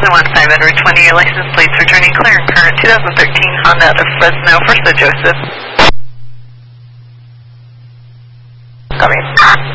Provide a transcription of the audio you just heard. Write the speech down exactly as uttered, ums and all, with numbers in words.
thousand one five Edward twenty, your license plates returning clear and current two thousand thirteen Honda out of Fresno for Sir Joseph. Sorry.